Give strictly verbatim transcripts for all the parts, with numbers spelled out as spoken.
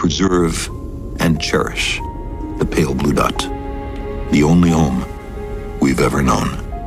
preserve and cherish the pale blue dot, the only home we've ever known.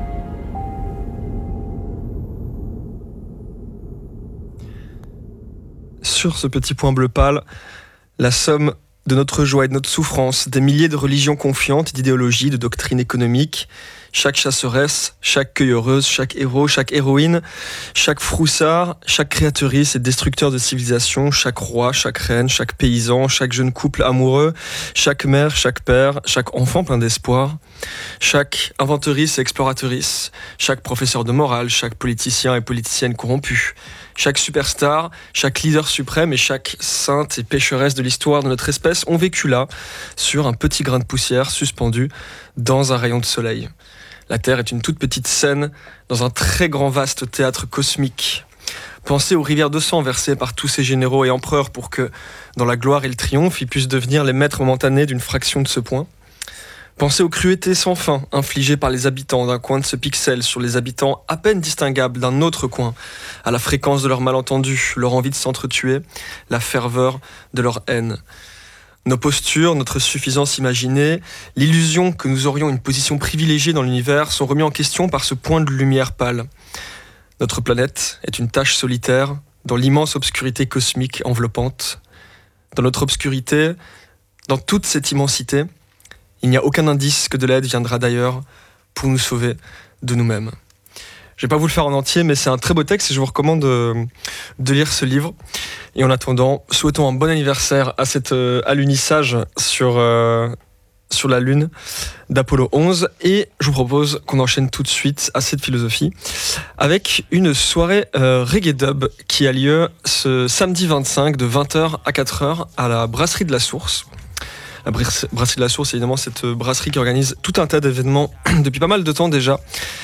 Sur ce petit point bleu pâle, la somme de notre joie et de notre souffrance, des milliers de religions confiantes, d'idéologies, de doctrines économiques, chaque chasseresse, chaque cueilleuse, chaque héros, chaque héroïne, chaque froussard, chaque créatrice et destructeur de civilisation, chaque roi, chaque reine, chaque paysan, chaque jeune couple amoureux, chaque mère, chaque père, chaque enfant plein d'espoir, chaque inventrice et exploratrice, chaque professeur de morale, chaque politicien et politicienne corrompu, chaque superstar, chaque leader suprême et chaque sainte et pécheresse de l'histoire de notre espèce ont vécu là, sur un petit grain de poussière suspendu dans un rayon de soleil. La Terre est une toute petite scène dans un très grand vaste théâtre cosmique. Pensez aux rivières de sang versées par tous ces généraux et empereurs pour que, dans la gloire et le triomphe, ils puissent devenir les maîtres momentanés d'une fraction de ce point. Pensez aux cruautés sans fin infligées par les habitants d'un coin de ce pixel sur les habitants à peine distinguables d'un autre coin, à la fréquence de leurs malentendus, leur envie de s'entretuer, la ferveur de leur haine. Nos postures, notre suffisance imaginée, l'illusion que nous aurions une position privilégiée dans l'univers sont remis en question par ce point de lumière pâle. Notre planète est une tache solitaire dans l'immense obscurité cosmique enveloppante. Dans notre obscurité, dans toute cette immensité, il n'y a aucun indice que de l'aide viendra d'ailleurs pour nous sauver de nous-mêmes. Je vais pas vous le faire en entier, mais c'est un très beau texte et je vous recommande de, de lire ce livre. Et en attendant, souhaitons un bon anniversaire à cet euh, alunissage sur, euh, sur la Lune d'Apollo onze. Et je vous propose qu'on enchaîne tout de suite à cette philosophie avec une soirée euh, reggae dub qui a lieu ce samedi vingt-cinq de vingt heures à quatre heures à la Brasserie de la Source. La Brasserie de la Source, c'est évidemment cette brasserie qui organise tout un tas d'événements depuis pas mal de temps déjà.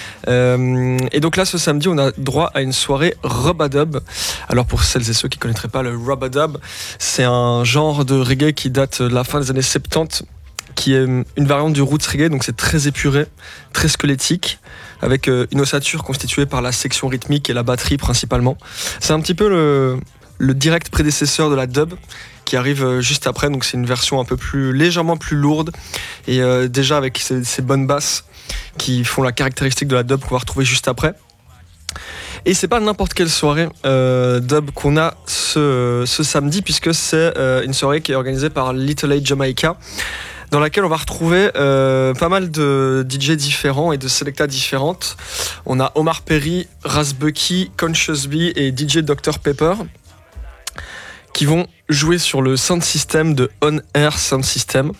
Euh, et donc là, ce samedi, on a droit à une soirée Rub-a-Dub. Alors pour celles et ceux qui ne connaîtraient pas le Rub-a-Dub, c'est un genre de reggae qui date de la fin des années soixante-dix, qui est une variante du roots reggae, donc c'est très épuré, très squelettique, avec une ossature constituée par la section rythmique et la batterie principalement. C'est un petit peu le, le direct prédécesseur de la dub, qui arrive juste après, donc c'est une version un peu plus légèrement plus lourde et euh, déjà avec ces, ces bonnes basses qui font la caractéristique de la dub qu'on va retrouver juste après. Et c'est pas n'importe quelle soirée euh, dub qu'on a ce, ce samedi, puisque c'est euh, une soirée qui est organisée par Little Aid Jamaica, dans laquelle on va retrouver euh, pas mal de D J différents et de selectas différentes. On a Omar Perry, Raz Bucky, Conscious B et D J docteur Pepper, qui vont jouer sur le sound system de On Air Sound System.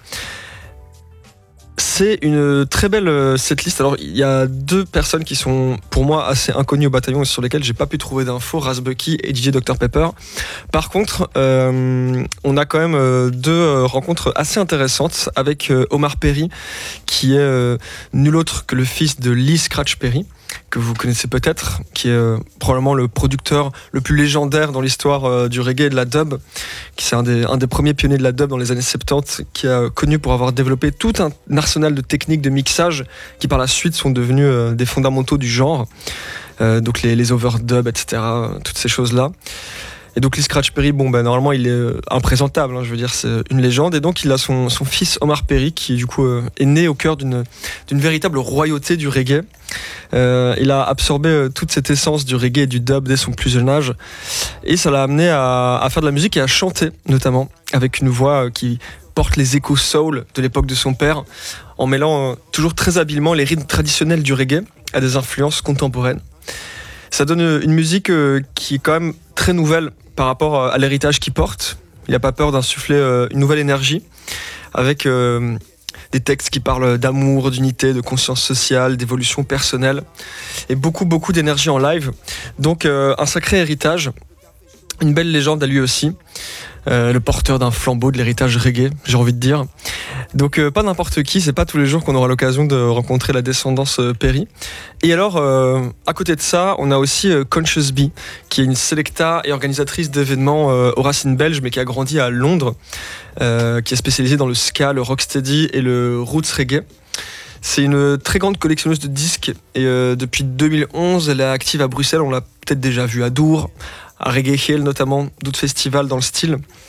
C'est une très belle setlist. Alors, il y a deux personnes qui sont, pour moi, assez inconnues au bataillon et sur lesquelles j'ai pas pu trouver d'infos, Raz Bucky et D J docteur Pepper. Par contre, euh, on a quand même deux rencontres assez intéressantes avec Omar Perry, qui est euh, nul autre que le fils de Lee Scratch Perry, que vous connaissez peut-être, qui est euh, probablement le producteur le plus légendaire dans l'histoire euh, du reggae et de la dub, qui c'est un des, un des premiers pionniers de la dub dans les années soixante-dix, qui a connu pour avoir développé tout un arsenal de techniques de mixage qui par la suite sont devenus euh, des fondamentaux du genre, euh, donc les, les overdubs, et cetera, toutes ces choses-là. Et donc Lee Scratch Perry, bon ben normalement il est imprésentable, hein, je veux dire c'est une légende, et donc il a son, son fils Omar Perry qui du coup euh, est né au cœur d'une, d'une véritable royauté du reggae. Euh, il a absorbé euh, toute cette essence du reggae et du dub dès son plus jeune âge, et ça l'a amené à, à faire de la musique et à chanter notamment, avec une voix euh, qui porte les échos soul de l'époque de son père, en mêlant euh, toujours très habilement les rythmes traditionnels du reggae à des influences contemporaines. Ça donne une musique euh, qui est quand même très nouvelle par rapport à l'héritage qu'il porte. Il n'a pas peur d'insuffler euh, une nouvelle énergie avec euh, des textes qui parlent d'amour, d'unité, de conscience sociale, d'évolution personnelle et beaucoup beaucoup d'énergie en live. Donc euh, un sacré héritage, une belle légende à lui aussi. Euh, le porteur d'un flambeau de l'héritage reggae, j'ai envie de dire. Donc euh, pas n'importe qui, c'est pas tous les jours qu'on aura l'occasion de rencontrer la descendance euh, Perry. Et alors, euh, à côté de ça, on a aussi euh, Conscious B, qui est une selecta et organisatrice d'événements euh, aux racines belges, mais qui a grandi à Londres, euh, qui est spécialisée dans le ska, le rocksteady et le roots reggae. C'est une très grande collectionneuse de disques et euh, depuis deux mille onze, elle est active à Bruxelles. On l'a peut-être déjà vue à Dour, à Reggae Hill notamment, d'autres festivals dans le style.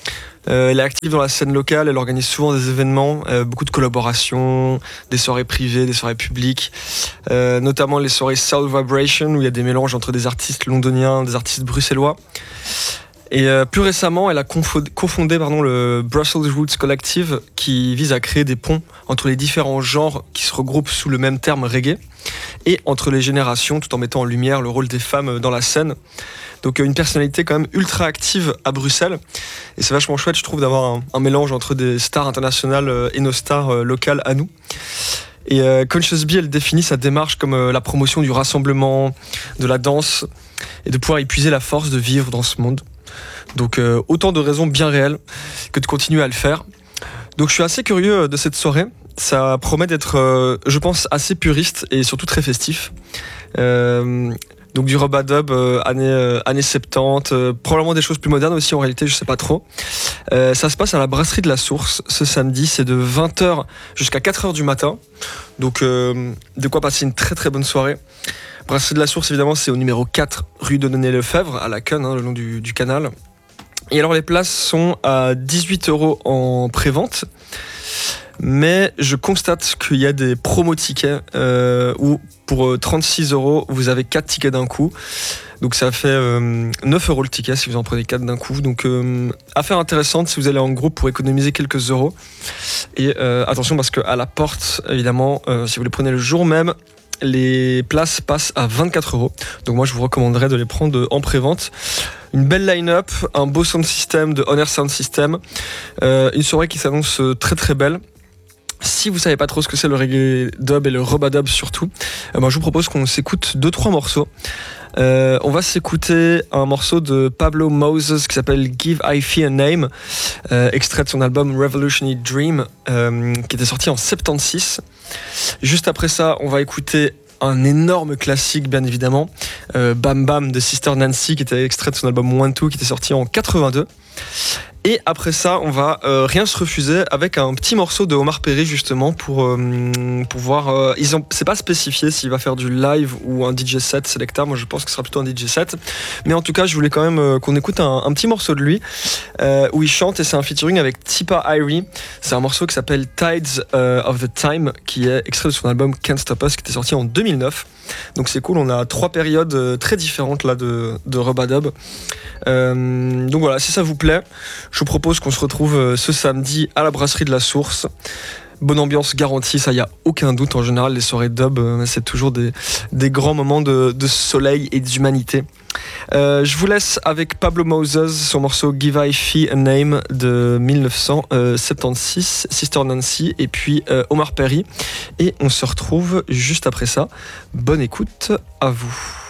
Euh, elle est active dans la scène locale, elle organise souvent des événements, euh, beaucoup de collaborations, des soirées privées, des soirées publiques, euh, notamment les soirées Soul Vibration où il y a des mélanges entre des artistes londoniens, des artistes bruxellois. Et euh, plus récemment, elle a confo- cofondé pardon, le Brussels Roots Collective qui vise à créer des ponts entre les différents genres qui se regroupent sous le même terme reggae et entre les générations tout en mettant en lumière le rôle des femmes dans la scène. Donc une personnalité quand même ultra active à Bruxelles et c'est vachement chouette je trouve d'avoir un, un mélange entre des stars internationales et nos stars locales à nous. Et euh, Conscious Bee, elle définit sa démarche comme euh, la promotion du rassemblement, de la danse et de pouvoir épuiser la force de vivre dans ce monde. Donc euh, autant de raisons bien réelles que de continuer à le faire. Donc je suis assez curieux de cette soirée. Ça promet d'être, euh, je pense, assez puriste et surtout très festif. Euh, Donc du rub-a-dub euh, années, euh, années soixante-dix, euh, probablement des choses plus modernes aussi en réalité, je sais pas trop. Euh, ça se passe à la brasserie de la Source ce samedi, c'est de vingt heures jusqu'à quatre heures du matin. Donc euh, de quoi passer une très très bonne soirée. Brasserie de la Source évidemment c'est au numéro quatre rue de Donnay-le-Fèvre à la Cannes, hein, le long du, du canal. Et alors les places sont à dix-huit euros en pré-vente. Mais je constate qu'il y a des promo tickets euh, où pour trente-six euros vous avez quatre tickets d'un coup. Donc ça fait euh, neuf euros le ticket si vous en prenez quatre d'un coup. Donc euh, affaire intéressante si vous allez en groupe pour économiser quelques euros. Et euh, attention parce qu'à la porte évidemment euh, si vous les prenez le jour même, les places passent à vingt-quatre euros. Donc moi je vous recommanderais de les prendre en pré-vente. Une belle line-up, un beau sound system de Honor Sound System. Euh, une soirée qui s'annonce très très belle. Si vous savez pas trop ce que c'est le reggae dub et le rub-a-dub surtout, euh, ben je vous propose qu'on s'écoute deux trois morceaux. Euh, on va s'écouter un morceau de Pablo Moses qui s'appelle Give Ify a Name, euh, extrait de son album Revolutionary Dream, euh, qui était sorti en soixante-seize. Juste après ça, on va écouter un énorme classique bien évidemment, euh, Bam Bam de Sister Nancy, qui était extrait de son album One Two, qui était sorti en quatre-vingt-deux. Et après ça, on va euh, rien se refuser avec un petit morceau de Omar Perry justement pour euh, pour voir. Euh, ils ont, c'est pas spécifié s'il va faire du live ou un D J set Selecta. Moi, je pense que ce sera plutôt un D J set. Mais en tout cas, je voulais quand même euh, qu'on écoute un, un petit morceau de lui euh, où il chante et c'est un featuring avec Tipa Irie. C'est un morceau qui s'appelle Tides uh, of the Time, qui est extrait de son album Can't Stop Us, qui était sorti en deux mille neuf. Donc c'est cool. On a trois périodes euh, très différentes là de de rub-a-dub. Euh, donc voilà, si ça vous plaît, je vous propose qu'on se retrouve ce samedi à la brasserie de la Source. Bonne ambiance garantie, ça y a aucun doute. En général, les soirées dub, c'est toujours des, des grands moments de, de soleil et d'humanité. Euh, je vous laisse avec Pablo Moses, son morceau Give Ify a Name de dix-neuf cent soixante-seize, Sister Nancy et puis euh, Omar Perry. Et on se retrouve juste après ça. Bonne écoute à vous.